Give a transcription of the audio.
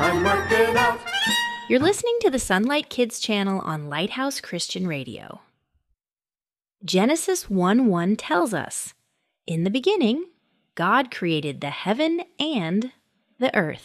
I'm working out. You're listening to the Sunlight Kids channel on Lighthouse Christian Radio. Genesis 1:1 tells us, "In the beginning, God created the heaven and the earth."